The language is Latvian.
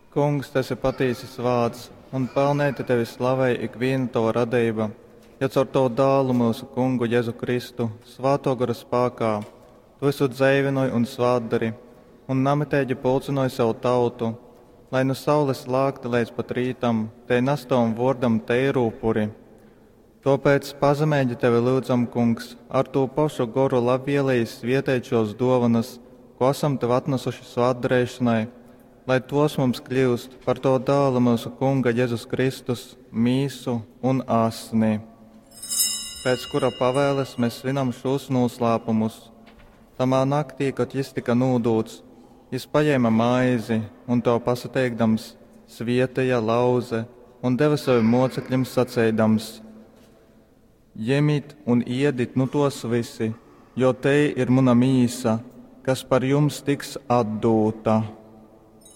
Kungs, tas ir patiesas vārds, un pelnēti tevi slavēja ikviena tava radība, ja caur tavu dālu mūsu Kungu Jēzu Kristu, svāto gara spēkā, tu visu dzīvinoji un svātdari, un namitēģi pulcinoji savu tautu, lai no saules lākta līdz pat rītam, te nastom vordam te ir upuri. Tāpēc pazemēģi tevi lūdzam, Kungs, ar to pašu goru labvēlējis vietējušos dovanas, ko esam tev atnesuši svātdarēšanai, lai tos mums kļūst par to dālu mūsu Kunga Jēzus Kristus, mīsu un asni, pēc kura pavēles mēs svinam šos noslēpumus. Tamā naktī, kad jis tika nūdūts, jis paņēma maizi un to pasateikdams, svietēja, lauze un deva saviem mocekļiem sacēdams: Ņemiet un iedit nu tos visi, jo te ir mana mīsa, kas par jums tiks atdota.